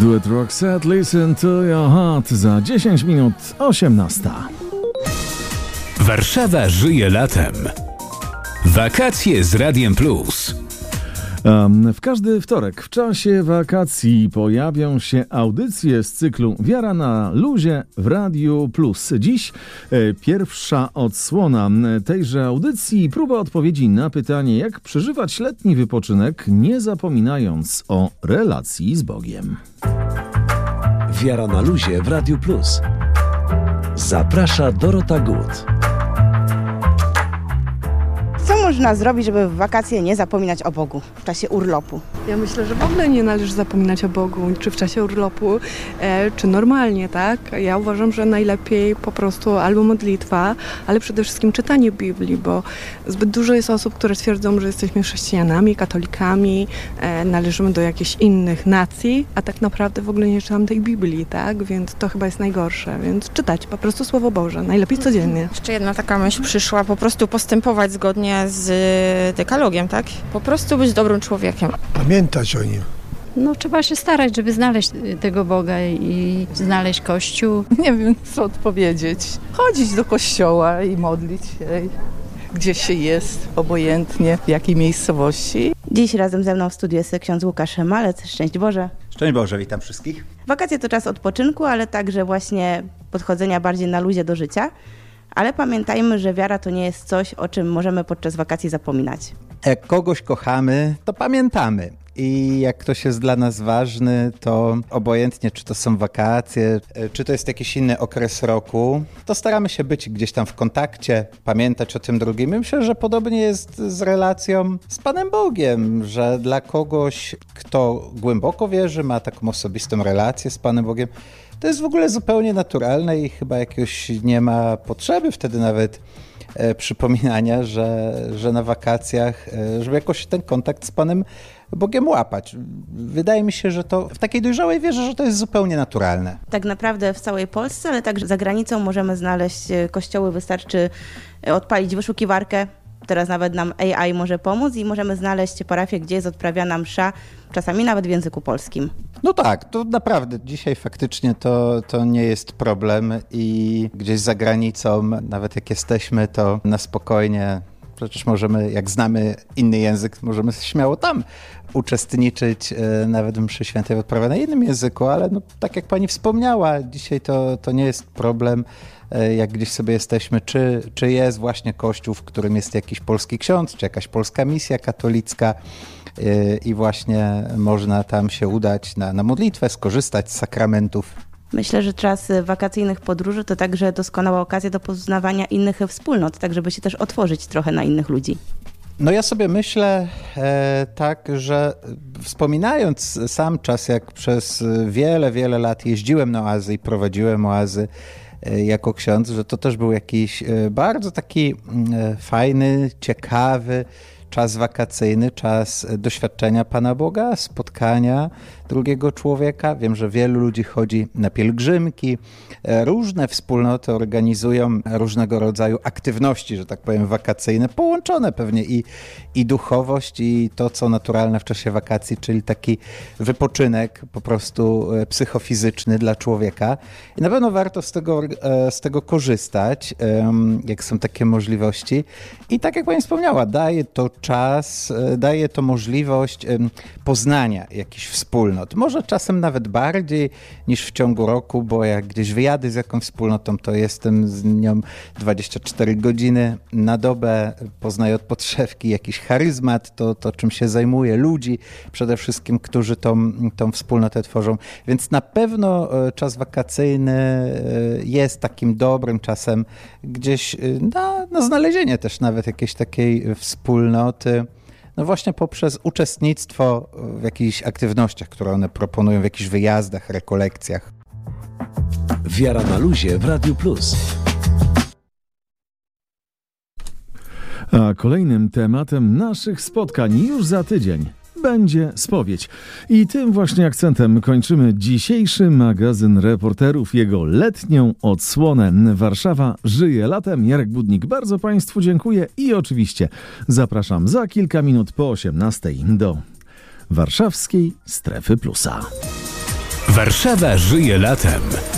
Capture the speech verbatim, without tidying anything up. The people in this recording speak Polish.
Duet Roxette, Listen to Your Heart za dziesięć minut osiemnasta. Warszawa żyje latem. Wakacje z Radiem Plus. Um, w każdy wtorek w czasie wakacji pojawią się audycje z cyklu Wiara na luzie w Radiu Plus. Dziś e, pierwsza odsłona tejże audycji, próba odpowiedzi na pytanie, jak przeżywać letni wypoczynek, nie zapominając o relacji z Bogiem. Wiara na luzie w Radiu Plus. Zaprasza Dorota Gut. Co można zrobić, żeby w wakacje nie zapominać o Bogu w czasie urlopu? Ja myślę, że w ogóle nie należy zapominać o Bogu, czy w czasie urlopu, e, czy normalnie, tak? Ja uważam, że najlepiej po prostu albo modlitwa, ale przede wszystkim czytanie Biblii, bo zbyt dużo jest osób, które twierdzą, że jesteśmy chrześcijanami, katolikami, e, należymy do jakichś innych nacji, a tak naprawdę w ogóle nie czytam tej Biblii, tak? Więc to chyba jest najgorsze, więc czytać po prostu Słowo Boże, najlepiej codziennie. Jeszcze jedna taka myśl przyszła, po prostu postępować zgodnie z dekalogiem, tak? Po prostu być dobrym człowiekiem. Pamiętać o nim. No trzeba się starać, żeby znaleźć tego Boga i znaleźć Kościół. Nie wiem, co odpowiedzieć. Chodzić do kościoła i modlić się, gdzie się jest, obojętnie, w jakiej miejscowości. Dziś razem ze mną w studiu jest ksiądz Łukasz Malec. Szczęść Boże. Szczęść Boże, witam wszystkich. Wakacje to czas odpoczynku, ale także właśnie podchodzenia bardziej na luzie do życia. Ale pamiętajmy, że wiara to nie jest coś, o czym możemy podczas wakacji zapominać. Jak kogoś kochamy, to pamiętamy. I jak ktoś jest dla nas ważny, to obojętnie, czy to są wakacje, czy to jest jakiś inny okres roku, to staramy się być gdzieś tam w kontakcie, pamiętać o tym drugim. I myślę, że podobnie jest z relacją z Panem Bogiem, że dla kogoś, kto głęboko wierzy, ma taką osobistą relację z Panem Bogiem, to jest w ogóle zupełnie naturalne i chyba jakiegoś nie ma potrzeby wtedy nawet e, przypominania, że, że na wakacjach, e, żeby jakoś ten kontakt z Panem Bogiem łapać. Wydaje mi się, że to w takiej dojrzałej wierze, że to jest zupełnie naturalne. Tak naprawdę w całej Polsce, ale także za granicą możemy znaleźć kościoły, wystarczy odpalić wyszukiwarkę. Teraz nawet nam A I może pomóc i możemy znaleźć parafię, gdzie jest odprawiana msza, czasami nawet w języku polskim. No tak, to naprawdę dzisiaj faktycznie to, to nie jest problem i gdzieś za granicą, nawet jak jesteśmy, to na spokojnie, przecież możemy, jak znamy inny język, możemy śmiało tam uczestniczyć, nawet w mszy świętej odprawianej na innym języku, ale no, tak jak pani wspomniała, dzisiaj to, to nie jest problem, jak gdzieś sobie jesteśmy, czy, czy jest właśnie kościół, w którym jest jakiś polski ksiądz, czy jakaś polska misja katolicka i właśnie można tam się udać na, na modlitwę, skorzystać z sakramentów. Myślę, że czas wakacyjnych podróży to także doskonała okazja do poznawania innych wspólnot, tak żeby się też otworzyć trochę na innych ludzi. No ja sobie myślę e, tak, że wspominając sam czas, jak przez wiele, wiele lat jeździłem na oazy i prowadziłem oazy e, jako ksiądz, że to też był jakiś e, bardzo taki e, fajny, ciekawy czas wakacyjny, czas doświadczenia Pana Boga, spotkania drugiego człowieka. Wiem, że wielu ludzi chodzi na pielgrzymki. Różne wspólnoty organizują różnego rodzaju aktywności, że tak powiem, wakacyjne, połączone pewnie i, i duchowość, i to, co naturalne w czasie wakacji, czyli taki wypoczynek po prostu psychofizyczny dla człowieka. I na pewno warto z tego, z tego korzystać, jak są takie możliwości. I tak jak pani wspomniała, daje to czas, daje to możliwość poznania jakichś wspólnot. Może czasem nawet bardziej niż w ciągu roku, bo jak gdzieś wyjadę z jakąś wspólnotą, to jestem z nią dwadzieścia cztery godziny na dobę, poznaję od podszewki jakiś charyzmat, to, to czym się zajmuję, ludzi przede wszystkim, którzy tą, tą wspólnotę tworzą. Więc na pewno czas wakacyjny jest takim dobrym czasem gdzieś na, na znalezienie też nawet jakiejś takiej wspólnoty. No właśnie poprzez uczestnictwo w jakichś aktywnościach, które one proponują, w jakichś wyjazdach, rekolekcjach. Wiara na luzie w Radiu Plus. A kolejnym tematem naszych spotkań już za tydzień będzie spowiedź. I tym właśnie akcentem kończymy dzisiejszy magazyn reporterów, jego letnią odsłonę. Warszawa żyje latem. Jarek Budnik, bardzo Państwu dziękuję i oczywiście zapraszam za kilka minut po osiemnastej do warszawskiej Strefy Plusa. Warszawa żyje latem.